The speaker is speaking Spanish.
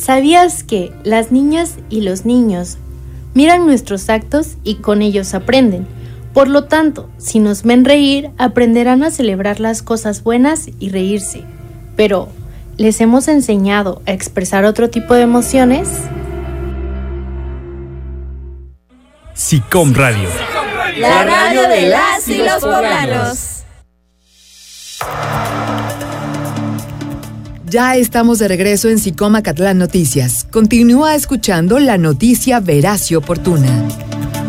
¿Sabías que las niñas y los niños miran nuestros actos y con ellos aprenden? Por lo tanto, si nos ven reír, aprenderán a celebrar las cosas buenas y reírse. Pero, ¿les hemos enseñado a expresar otro tipo de emociones? SICOM Radio. La radio de las y los poblanos. Ya estamos de regreso en SICOM Acatlán Noticias. Continúa escuchando la noticia veraz y oportuna.